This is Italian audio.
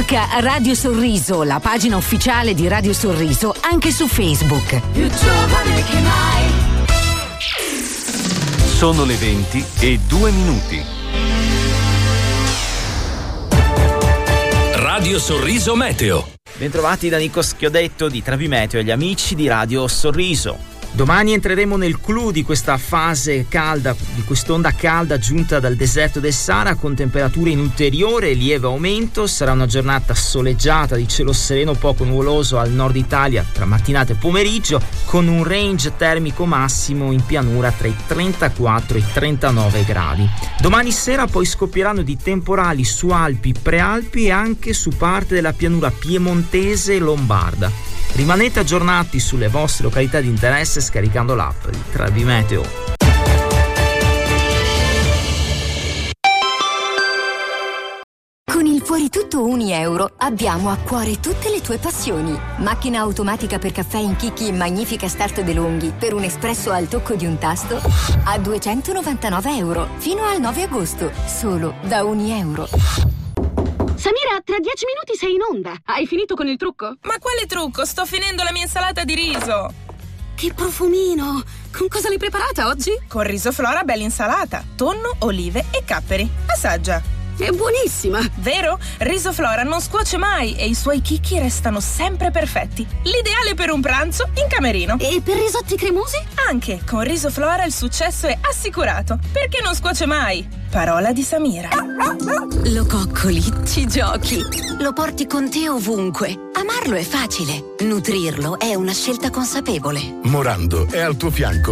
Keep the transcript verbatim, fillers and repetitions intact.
Cerca Radio Sorriso, la pagina ufficiale di Radio Sorriso, anche su Facebook. Più giovane che mai. Sono le venti e due minuti. Radio Sorriso Meteo. Bentrovati da Nico Schiodetto di Travi Meteo e gli amici di Radio Sorriso. Domani entreremo nel clou di questa fase calda, di quest'onda calda giunta dal deserto del Sahara, con temperature in ulteriore lieve aumento. Sarà una giornata soleggiata, di cielo sereno poco nuvoloso al nord Italia tra mattinata e pomeriggio, con un range termico massimo in pianura tra i trentaquattro e i trentanove gradi. Domani sera poi scoppieranno di temporali su Alpi, Prealpi e anche su parte della pianura piemontese e lombarda. Rimanete aggiornati sulle vostre località di interesse scaricando l'app di Travi Meteo. Con il Fuori Tutto Uni Euro abbiamo a cuore tutte le tue passioni. Macchina automatica per caffè in chicchi e magnifica start DeLonghi per un espresso al tocco di un tasto a duecentonovantanove euro fino al nove agosto, solo da Uni Euro. Samira, tra dieci minuti sei in onda. Hai finito con il trucco? Ma quale trucco? Sto finendo la mia insalata di riso. Che profumino! Con cosa l'hai preparata oggi? Con riso Flora bella insalata, tonno, olive e capperi. Assaggia. È buonissima! Vero? Riso Flora non scuoce mai e i suoi chicchi restano sempre perfetti. L'ideale per un pranzo in camerino. E per risotti cremosi? Anche con Riso Flora il successo è assicurato, perché non scuoce mai. Parola di Samira. Lo coccoli, ci giochi, lo porti con te ovunque. Amarlo è facile, nutrirlo è una scelta consapevole. Morando è al tuo fianco